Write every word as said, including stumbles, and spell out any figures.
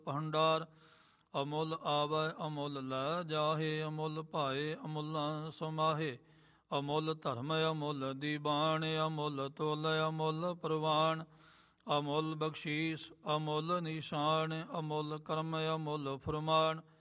ਭੰਡਾਰ। ਅਮੁੱਲ ਆਵੈ ਅਮੁੱਲ ਲੈ ਜਾਹੇ, ਅਮੁੱਲ ਭਾਏ ਅਮੁੱਲਾਂ ਸਮਾਹੇ। ਅਮੁੱਲ ਧਰਮ ਅਮੁੱਲ ਦੀਬਾਨ, ਅਮੁੱਲ ਤੁਲ ਅਮੁੱਲ ਪ੍ਰਵਾਨ। ਅਮੁੱਲ ਬਖਸ਼ੀਸ ਅਮੁੱਲ ਨਿਸ਼ਾਨ, ਅਮੁੱਲ ਕਰਮ ਅਮੁੱਲ ਫਰਮਾਨ।